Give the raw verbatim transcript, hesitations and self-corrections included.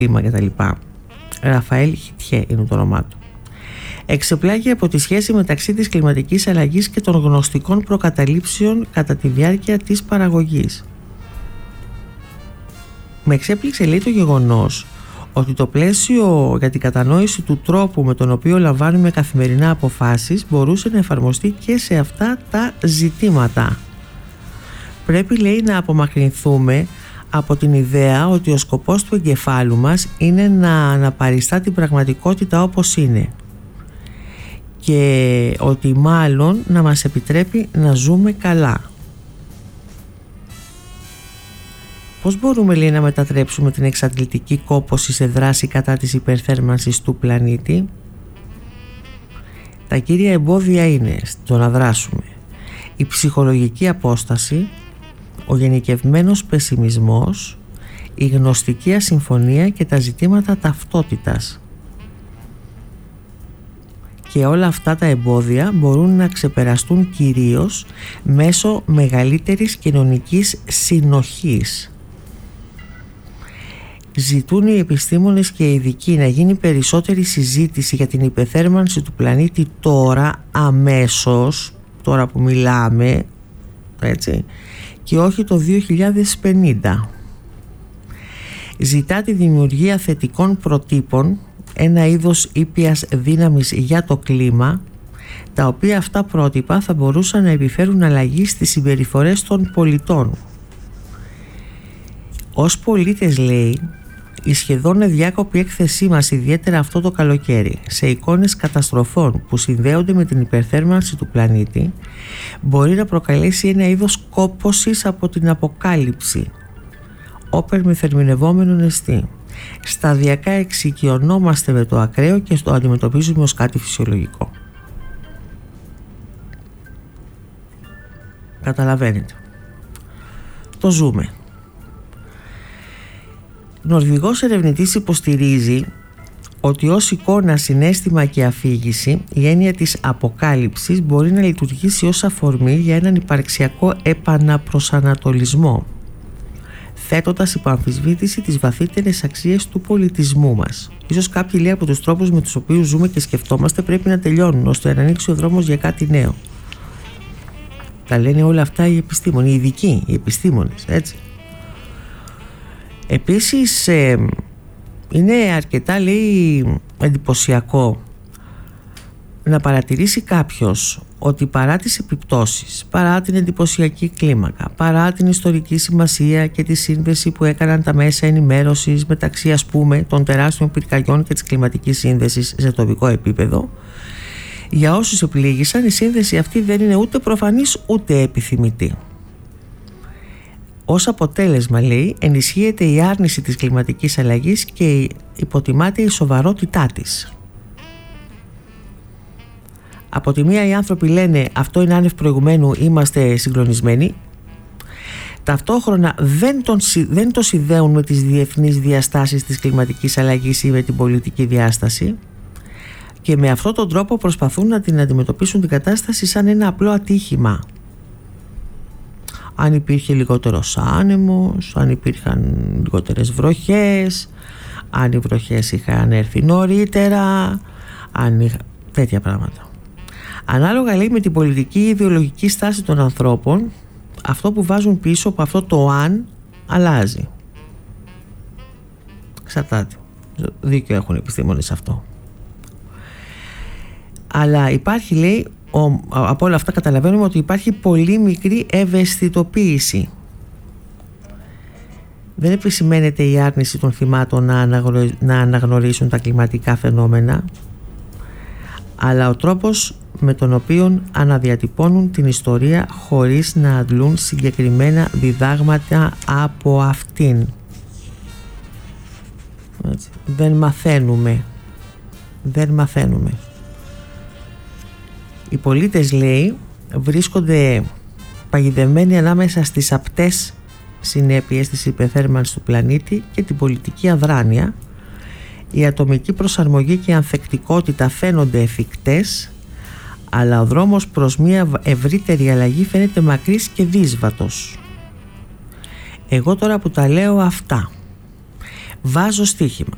κλίμα κτλ. Ραφαέλ Χιτιέ είναι το όνομά του. Εξεπλάγει από τη σχέση μεταξύ της κλιματικής αλλαγής και των γνωστικών προκαταλήψεων κατά τη διάρκεια της παραγωγής. Με εξέπληξε, λέει, το γεγονός ότι το πλαίσιο για την κατανόηση του τρόπου με τον οποίο λαμβάνουμε καθημερινά αποφάσεις μπορούσε να εφαρμοστεί και σε αυτά τα ζητήματα. Πρέπει, λέει, να απομακρυνθούμε από την ιδέα ότι ο σκοπός του εγκεφάλου μας είναι να αναπαριστά την πραγματικότητα όπως είναι και ότι μάλλον να μας επιτρέπει να ζούμε καλά. Πώς μπορούμε, λέει, να μετατρέψουμε την εξαντλητική κόπωση σε δράση κατά της υπερθέρμανσης του πλανήτη? Τα κύρια εμπόδια είναι στο να δράσουμε η ψυχολογική απόσταση, ο γενικευμένος πεσιμισμός, η γνωστική ασυμφωνία και τα ζητήματα ταυτότητας. Και όλα αυτά τα εμπόδια μπορούν να ξεπεραστούν κυρίως μέσω μεγαλύτερης κοινωνικής συνοχής. Ζητούν οι επιστήμονες και οι ειδικοί να γίνει περισσότερη συζήτηση για την υπερθέρμανση του πλανήτη τώρα, αμέσως, τώρα που μιλάμε, έτσι, και όχι το δύο χιλιάδες πενήντα. Ζητά τη δημιουργία θετικών προτύπων, ένα είδος ήπιας δύναμης για το κλίμα, τα οποία αυτά πρότυπα θα μπορούσαν να επιφέρουν αλλαγή στις συμπεριφορές των πολιτών. Ως πολίτες, λέει, η σχεδόν αδιάκοπη έκθεσή μας, ιδιαίτερα αυτό το καλοκαίρι, σε εικόνες καταστροφών που συνδέονται με την υπερθέρμανση του πλανήτη, μπορεί να προκαλέσει ένα είδος κόπωσης από την αποκάλυψη, όπερ με θερμινευόμενον εστί. Σταδιακά εξοικειωνόμαστε με το ακραίο και το αντιμετωπίζουμε ως κάτι φυσιολογικό. Καταλαβαίνετε. Το ζούμε. Νορβηγός ερευνητής υποστηρίζει ότι ως εικόνα, συναίσθημα και αφήγηση η έννοια της αποκάλυψης μπορεί να λειτουργήσει ως αφορμή για έναν υπαρξιακό επαναπροσανατολισμό, θέτοντας υπό αμφισβήτηση τις βαθύτερες αξίες του πολιτισμού μας. Ίσως κάποιοι, λέει, από τους τρόπους με τους οποίους ζούμε και σκεφτόμαστε πρέπει να τελειώνουν, ώστε να ανοίξει ο δρόμος για κάτι νέο. Τα λένε όλα αυτά οι επιστήμονες, οι ειδικοί, οι επιστήμονες, έτσι. Επίσης ε, είναι αρκετά, λέει, εντυπωσιακό να παρατηρήσει κάποιος ότι παρά τις επιπτώσεις, παρά την εντυπωσιακή κλίμακα, παρά την ιστορική σημασία και τη σύνδεση που έκαναν τα μέσα ενημέρωσης μεταξύ, ας πούμε, των τεράστιων πυρκαγιών και της κλιματικής σύνδεσης σε τοπικό επίπεδο, για όσους επλήγησαν η σύνδεση αυτή δεν είναι ούτε προφανής ούτε επιθυμητή. Ως αποτέλεσμα, λέει, ενισχύεται η άρνηση της κλιματικής αλλαγής και υποτιμάται η σοβαρότητά της. Από τη μία οι άνθρωποι λένε αυτό είναι άνευ προηγουμένου, είμαστε συγκλονισμένοι. Ταυτόχρονα δεν, τον, δεν το συνδέουν με τις διεθνείς διαστάσεις της κλιματικής αλλαγής ή με την πολιτική διάσταση και με αυτόν τον τρόπο προσπαθούν να την αντιμετωπίσουν την κατάσταση σαν ένα απλό ατύχημα. Αν υπήρχε λιγότερος άνεμος, αν υπήρχαν λιγότερες βροχές, αν οι βροχές είχαν έρθει νωρίτερα, αν είχα... τέτοια πράγματα. Ανάλογα, λέει, με την πολιτική ή ιδεολογική στάση των ανθρώπων, αυτό που βάζουν πίσω από αυτό το αν αλλάζει. Εξαρτάται. Δίκιο έχουν οι επιστήμονες αυτό. Αλλά υπάρχει, λέει, ο, από όλα αυτά καταλαβαίνουμε ότι υπάρχει πολύ μικρή ευαισθητοποίηση. Δεν επισημαίνεται η άρνηση των θυμάτων να, αναγνω... να αναγνωρίσουν τα κλιματικά φαινόμενα, αλλά ο τρόπος με τον οποίο αναδιατυπώνουν την ιστορία χωρίς να αντλούν συγκεκριμένα διδάγματα από αυτήν. Έτσι. Δεν μαθαίνουμε. Δεν μαθαίνουμε. Οι πολίτες, λέει, βρίσκονται παγιδευμένοι ανάμεσα στις απτές συνέπειες της υπερθέρμανσης του πλανήτη και την πολιτική αδράνεια. Η ατομική προσαρμογή και η ανθεκτικότητα φαίνονται εφικτές, αλλά ο δρόμος προς μια ευρύτερη αλλαγή φαίνεται μακρύς και δύσβατος. Εγώ τώρα που τα λέω αυτά, βάζω στοίχημα